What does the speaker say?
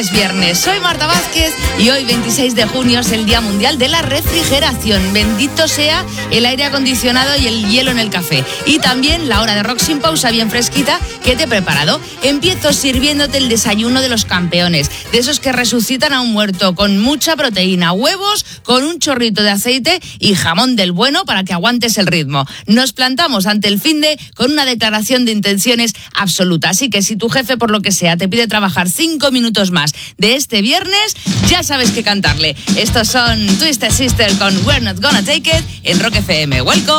Es viernes, soy Marta Vázquez y hoy 26 de junio es el Día Mundial de la Refrigeración. Bendito sea el aire acondicionado y el hielo en el café. Y también la hora de rock sin pausa bien fresquita que te he preparado. Empiezo sirviéndote el desayuno de los campeones, de esos que resucitan a un muerto, con mucha proteína, huevos, con un chorrito de aceite y jamón del bueno para que aguantes el ritmo. Nos plantamos ante el finde con una declaración de intenciones absoluta. Así que si tu jefe, por lo que sea, te pide trabajar 5 minutos más de este viernes, ya sabes qué cantarle. Estos son Twisted Sister con We're Not Gonna Take It en Rock FM. Welcome.